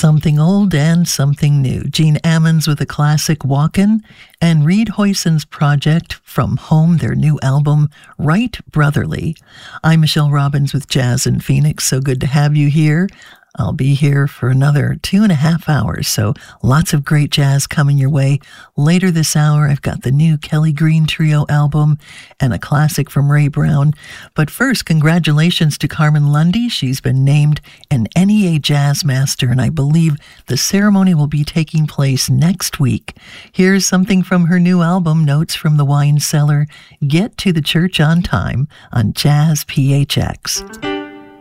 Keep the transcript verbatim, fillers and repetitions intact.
Something old and something new. Gene Ammons with a classic Walkin', and Reed Hoyson's project From Home, their new album, Right Brotherly. I'm Michelle Robbins with Jazz in Phoenix. So good to have you here. I'll be here for another two and a half hours, so lots of great jazz coming your way. Later this hour, I've got the new Kelly Green Trio album and a classic from Ray Brown. But first, congratulations to Carmen Lundy. She's been named an N E A Jazz Master, and I believe the ceremony will be taking place next week. Here's something from her new album, Notes from the Wine Cellar. Get to the Church on Time on Jazz P H X.